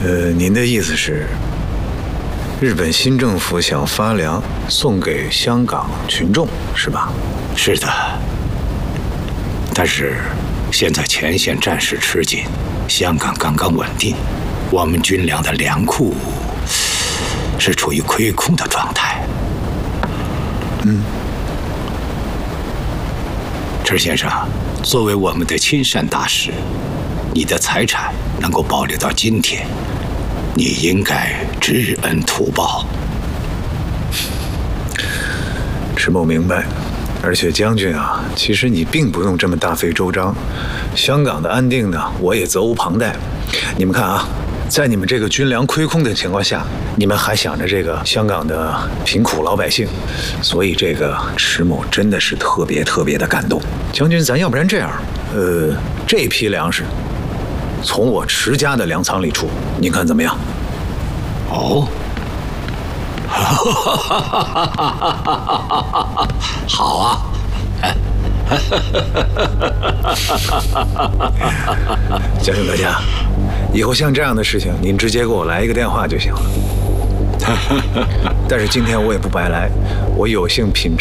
您的意思是，日本新政府想发粮送给香港群众，是吧？ 是的。但是现在前线战事吃紧，香港刚刚稳定，我们军粮的粮库是处于亏空的状态。池先生，作为我们的亲善大使，你的财产能够保留到今天，你应该知恩图报。 池某明白，而且将军啊，其实你并不用这么大费周章。香港的安定呢，我也责无旁贷。你们看啊，在你们这个军粮亏空的情况下，你们还想着这个香港的贫苦老百姓，所以这个池某真的是特别的感动。将军，咱要不然这样，这批粮食从我池家的粮仓里出，您看怎么样？ 哦，好啊。 将军阁下，以后像这样的事情，您直接给我来一个电话就行了。但是今天我也不白来，我有幸品尝